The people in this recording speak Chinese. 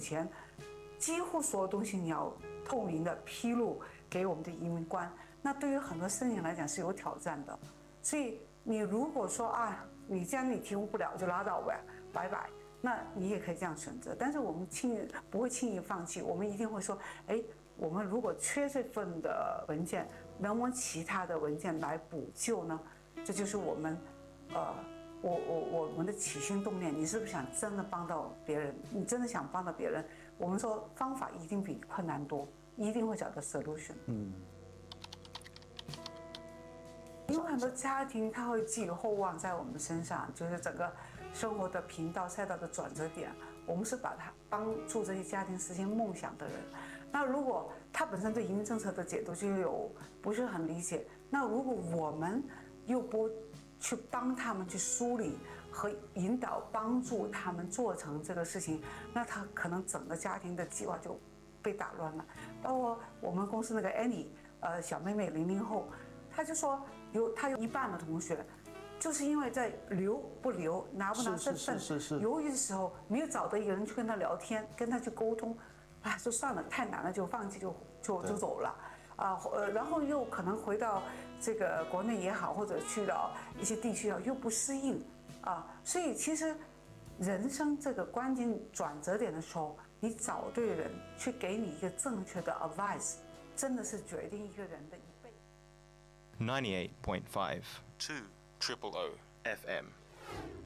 前，几乎所有东西你要透明的披露给我们的移民官，那对于很多申请来讲是有挑战的。所以你如果说啊，你既然你提供不了就拉倒呗，拜拜，那你也可以这样选择。但是我们不会轻易放弃，我们一定会说，哎，我们如果缺这份的文件，能不能其他的文件来补救呢？这就是我们，我们的起心动念，你是不是想真的帮到别人？你真的想帮到别人？我们说方法一定比困难多，一定会找到 solution。有很多家庭他会寄予厚望在我们身上，就是整个生活的频道赛道的转折点，我们是把他帮助这些家庭实现梦想的人。那如果他本身对移民政策的解读就不是很理解，那如果我们又不去帮他们去梳理和引导，帮助他们做成这个事情，那他可能整个家庭的计划就被打乱了。包括我们公司那个 Annie，小妹妹00后，她就说她有一半的同学，就是因为在留不留、拿不拿身份、犹豫的时候，没有找到一个人去跟他聊天、跟他去沟通，啊，说算了，太难了，就放弃，就走了。然后又可能回到这个国内也好，或者去到一些地区又不适应啊，所以其实人生这个关键转折点的时候，你找对人去给你一个正确的 advice， 真的是决定一个人的一辈子。 98.5 2 0 0 FM